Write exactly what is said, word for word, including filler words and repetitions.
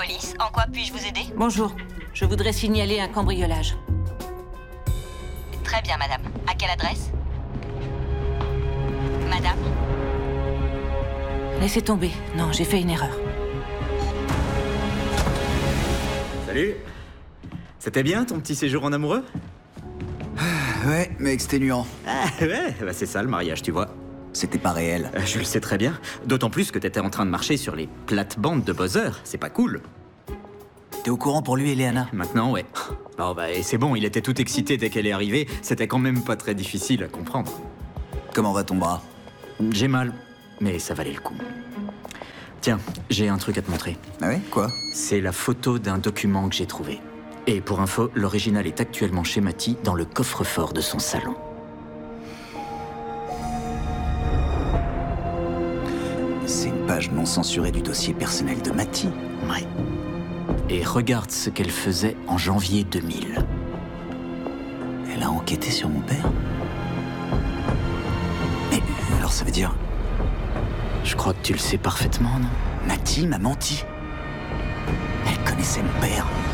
police, en quoi puis-je vous aider? Bonjour, je voudrais signaler un cambriolage. Très bien, madame. À quelle adresse? Madame? Laissez tomber, non, j'ai fait une erreur. Salut. C'était bien ton petit séjour en amoureux? Ouais, mais exténuant. Ah ouais, bah c'est ça le mariage, tu vois. C'était pas réel. Euh, Je le sais très bien. D'autant plus que t'étais en train de marcher sur les plates-bandes de Bowser. C'est pas cool. T'es au courant pour lui, Eleana? Maintenant, ouais. Oh bah et c'est bon, il était tout excité dès qu'elle est arrivée. C'était quand même pas très difficile à comprendre. Comment va ton bras? J'ai mal, mais ça valait le coup. Tiens, j'ai un truc à te montrer. Ah ouais? Quoi? C'est la photo d'un document que j'ai trouvé. Et pour info, l'original est actuellement chez Matty dans le coffre-fort de son salon. C'est une page non censurée du dossier personnel de Matty. Ouais. Et regarde ce qu'elle faisait en janvier deux mille. Elle a enquêté sur mon père? Mais alors ça veut dire... Je crois que tu le sais parfaitement, non? Matty m'a menti. Elle connaissait mon père.